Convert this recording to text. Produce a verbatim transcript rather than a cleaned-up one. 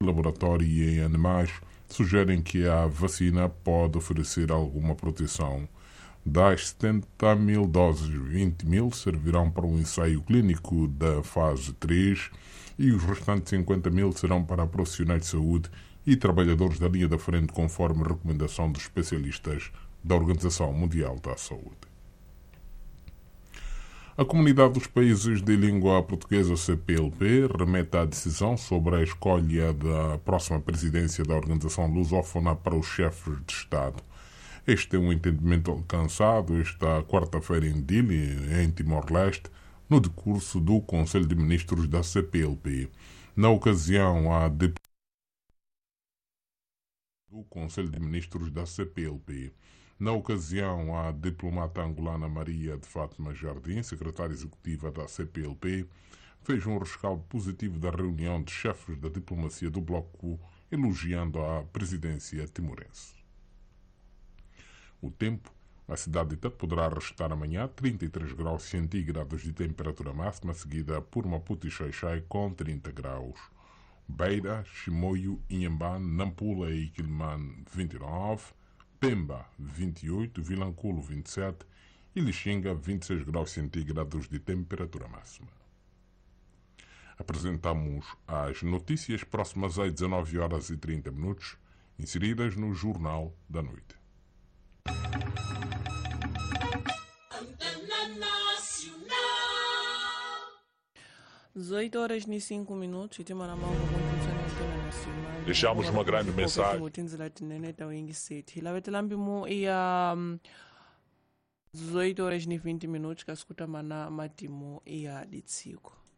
laboratório e em animais sugerem que a vacina pode oferecer alguma proteção. Das setenta mil doses, vinte mil servirão para o ensaio clínico da fase três e os restantes cinquenta mil serão para profissionais de saúde e trabalhadores da linha da frente, conforme recomendação dos especialistas da Organização Mundial da Saúde. A Comunidade dos Países de Língua Portuguesa, C P L P, remete a decisão sobre a escolha da próxima presidência da Organização Lusófona para os chefes de Estado. Este é um entendimento alcançado esta quarta-feira em Dili, em Timor-Leste, no decurso do Conselho de Ministros da C P L P. Na ocasião, a do Conselho de Ministros da C P L P. Na ocasião, a diplomata angolana Maria de Fátima Jardim, secretária executiva da C P L P, fez um rescaldo positivo da reunião de chefes da diplomacia do bloco, elogiando a presidência timorense. O tempo, a cidade de Tete poderá registrar amanhã trinta e três graus centígrados de temperatura máxima, seguida por Maputo e Xai-Xai com trinta graus. Beira, Chimoio, Inhambane, Nampula e Quilimane vinte e nove, Pemba vinte e oito, Vilanculo vinte e sete e Lixinga vinte e seis graus centígrados de temperatura máxima. Apresentamos as notícias próximas às dezanove horas e trinta minutos, inseridas no Jornal da Noite. dezoito horas e cinco minutos. Deixamos uma grande mensagem. dezoito horas e vinte minutos. Que escuta mana matimo e a ditsiko.